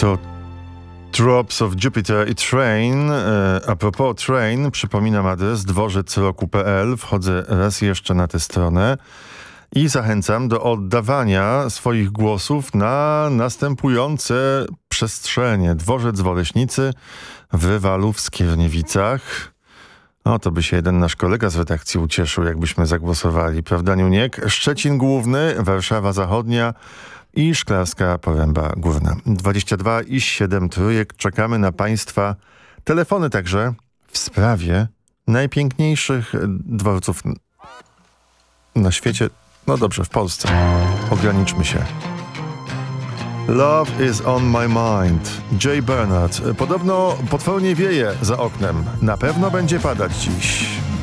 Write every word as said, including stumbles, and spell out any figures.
To Drops of Jupiter i Train. E, a propos Train, przypominam adres dworzec roku kropka pe el. Wchodzę raz jeszcze na tę stronę i zachęcam do oddawania swoich głosów na następujące przestrzenie. Dworzec w Oleśnicy, w Rywalu, w Skierniewicach. O, to by się jeden nasz kolega z redakcji ucieszył, jakbyśmy zagłosowali. Prawda, Niuniek? Szczecin Główny, Warszawa Zachodnia i Szklarska Poręba Górna. dwadzieścia dwa i siedem trójek. Czekamy na Państwa telefony także w sprawie najpiękniejszych dworców na świecie. No dobrze, w Polsce. Ograniczmy się. Love is on my mind. Jay Bernard. Podobno potwornie wieje za oknem. Na pewno będzie padać dziś.